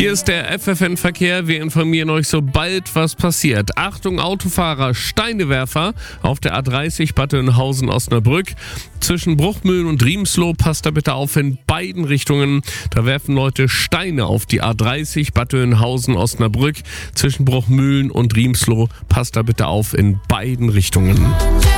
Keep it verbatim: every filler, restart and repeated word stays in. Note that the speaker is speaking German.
Hier ist der F F N-Verkehr. Wir informieren euch, sobald was passiert. Achtung, Autofahrer, Steinewerfer auf der A dreißig Bad Oeynhausen-Osnabrück. Zwischen Bruchmühlen und Riemsloh passt da bitte auf in beiden Richtungen. Da werfen Leute Steine auf die A dreißig Bad Oeynhausen-Osnabrück. Zwischen Bruchmühlen und Riemsloh passt da bitte auf in beiden Richtungen.